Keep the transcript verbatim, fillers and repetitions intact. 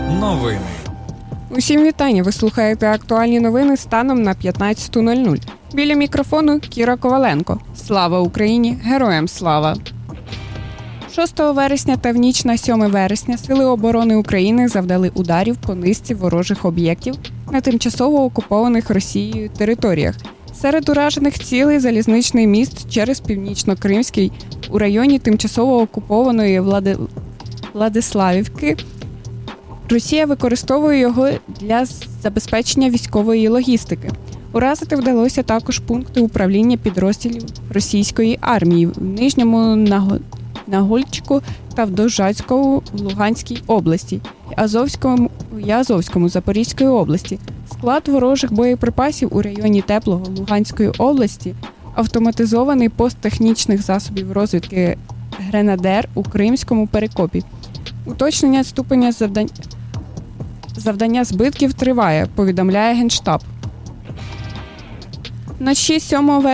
Новини. Усім вітання! Ви слухаєте актуальні новини станом на п'ятнадцята нуль нуль. Біля мікрофону Кіра Коваленко. Слава Україні! Героям слава! шостого вересня та в ніч на сьоме вересня Сили оборони України завдали ударів по низці ворожих об'єктів на тимчасово окупованих Росією територіях. Серед уражених цілей залізничний міст через Північно-Кримський у районі тимчасово окупованої Влади... Владиславівки. Росія використовує його для забезпечення військової логістики. Уразити вдалося також пункти управління підрозділів російської армії в Нижньому Нагольчику та в Довжацькому в Луганській області, Азовському і Азовському Запорізької області. Склад ворожих боєприпасів у районі Теплого Луганської області, автоматизований пост технічних засобів розвідки «Гренадер» у Кримському Перекопі. Уточнення ступеня завдань... завдання збитків триває, повідомляє Генштаб. Вночі сьомого